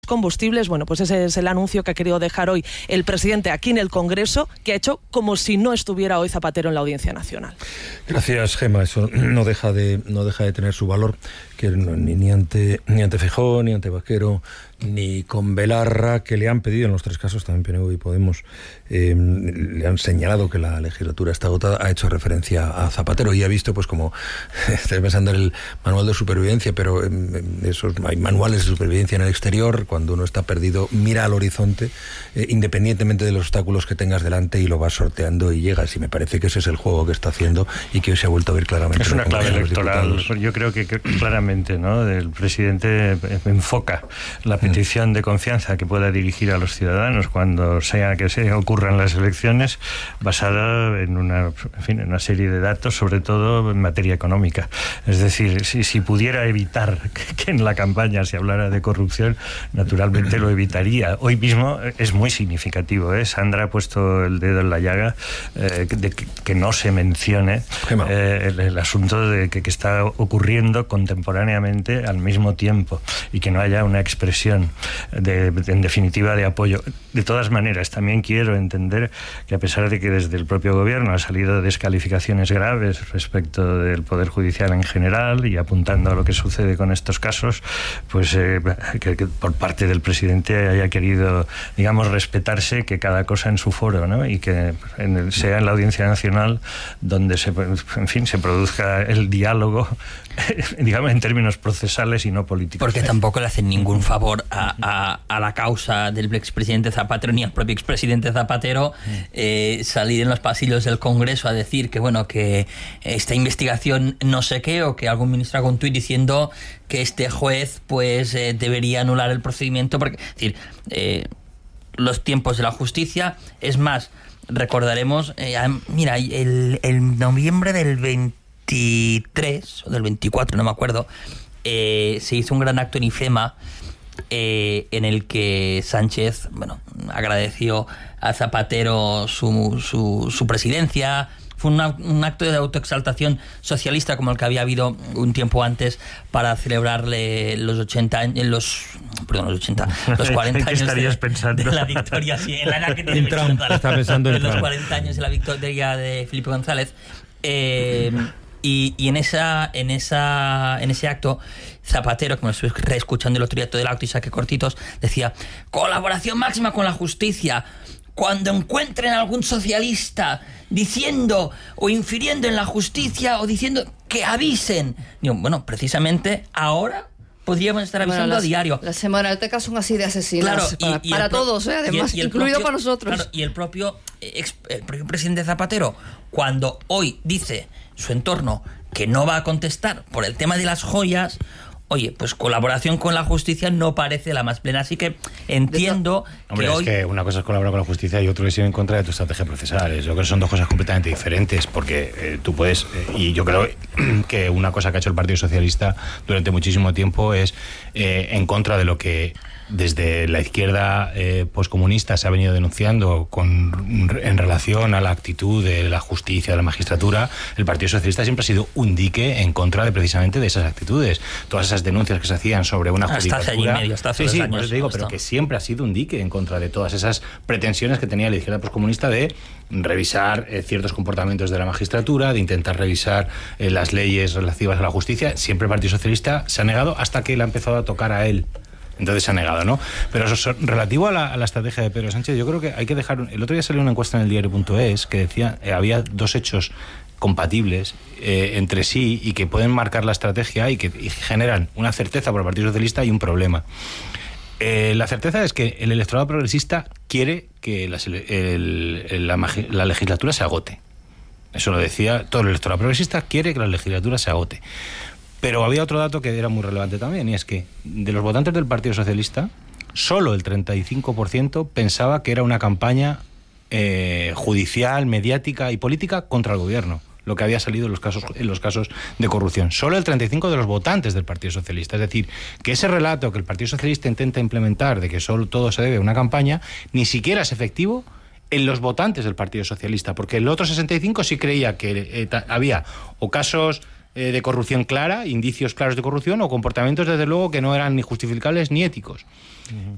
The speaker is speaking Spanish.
combustibles. Bueno, pues ese es el anuncio que ha querido dejar hoy el presidente aquí en el Congreso, que ha hecho como si no estuviera hoy Zapatero en la Audiencia Nacional. Gracias, Gemma. Eso no deja de tener su valor, que ni ante Feijóo, ni ante Vaquero, ni con Belarra, que le han pedido en los tres casos, también PNV y Podemos, le han señalado que la legislatura está agotada, ha hecho referencia a Zapatero y ha visto, pues como estoy pensando en el manual de supervivencia, pero hay manuales de supervivencia en el exterior, cuando uno está perdido, mira al horizonte, independientemente de los obstáculos que tengas delante, y lo vas sorteando y llegas, y me parece que ese es el juego que está haciendo y que hoy se ha vuelto a ver claramente. Es una clave electoral, yo creo que claramente, ¿no? El presidente enfoca la petición de confianza que pueda dirigir a los ciudadanos cuando sea que se ocurran las elecciones, basada en una serie de datos, sobre todo en materia económica. Es decir, si pudiera evitar que en la campaña se hablara de corrupción, naturalmente lo evitaría. Hoy mismo es muy significativo, ¿eh? Sandra ha puesto el dedo en la llaga de que no se mencione el asunto de que está ocurriendo contemporáneamente al mismo tiempo y que no haya una expresión en definitiva de apoyo. De todas maneras, también quiero entender que, a pesar de que desde el propio gobierno ha salido descalificaciones graves respecto del Poder Judicial en general, y apuntando a lo que sucede con estos casos, pues que por parte del presidente haya querido, digamos, respetarse que cada cosa en su foro, ¿no? Y que sea en la Audiencia Nacional donde se produzca el diálogo, digamos, en términos procesales y no políticos. Porque tampoco le hacen ningún favor a la causa del expresidente Zapatero ni al propio expresidente Zapatero salir en los pasillos del Congreso a decir que, bueno, que esta investigación no sé qué, o que algún ministro haga un tuit diciendo que este juez pues debería anular el procedimiento, porque, es decir, los tiempos de la justicia, es más, recordaremos, mira, el noviembre del 23 o del 24, no me acuerdo, se hizo un gran acto en IFEMA en el que Sánchez, bueno, agradeció a Zapatero su presidencia. Fue un acto de autoexaltación socialista como el que había habido un tiempo antes para celebrarle los 40 años de la victoria, sí, en la que tiene Trump, está pensando en los 40 años de la victoria de Felipe González. Y en ese acto, Zapatero, como estuve reescuchando el otro día todo el acto y saqué cortitos, decía: colaboración máxima con la justicia. Cuando encuentren a algún socialista diciendo o infiriendo en la justicia o diciendo, que avisen. Digo, bueno, precisamente ahora podríamos estar avisando a diario. Las hemerotecas son así de asesinas, claro, para todos, además, incluido para nosotros. Claro, y el propio presidente Zapatero, cuando hoy dice su entorno que no va a contestar por el tema de las joyas, oye, pues colaboración con la justicia no parece la más plena. Así que entiendo Hombre, que hoy... es que una cosa es colaborar con la justicia y otro es ir en contra de tu estrategia procesal. Yo creo que son dos cosas completamente diferentes, porque tú puedes... y yo creo que una cosa que ha hecho el Partido Socialista durante muchísimo tiempo es en contra de lo que desde la izquierda poscomunista se ha venido denunciando en relación a la actitud de la justicia, de la magistratura. El Partido Socialista siempre ha sido un dique en contra de precisamente de esas actitudes. Todas esas denuncias que se hacían sobre una judicatura... Hasta hace año y medio, hasta hace 2 años. Pues te digo, pero que siempre ha sido un dique en contra de todas esas pretensiones que tenía la izquierda poscomunista de revisar ciertos comportamientos de la magistratura, de intentar revisar las leyes relativas a la justicia. Siempre el Partido Socialista se ha negado hasta que le ha empezado a tocar a él. Entonces se ha negado, ¿no? Pero eso, relativo a la estrategia de Pedro Sánchez, yo creo que hay que dejar... El otro día salió una encuesta en el diario.es que decía había 2 hechos compatibles entre sí y que pueden marcar la estrategia y que generan una certeza por el Partido Socialista y un problema. La certeza es que el electorado progresista quiere que la legislatura se agote. Eso lo decía todo el electorado progresista, quiere que la legislatura se agote. Pero había otro dato que era muy relevante también, y es que de los votantes del Partido Socialista, solo el 35% pensaba que era una campaña judicial, mediática y política contra el gobierno, lo que había salido en los casos de corrupción. Solo el 35% de los votantes del Partido Socialista. Es decir, que ese relato que el Partido Socialista intenta implementar de que solo todo se debe a una campaña, ni siquiera es efectivo en los votantes del Partido Socialista, porque el otro 65% sí creía que había o casos de corrupción clara, indicios claros de corrupción, o comportamientos desde luego que no eran ni justificables ni éticos.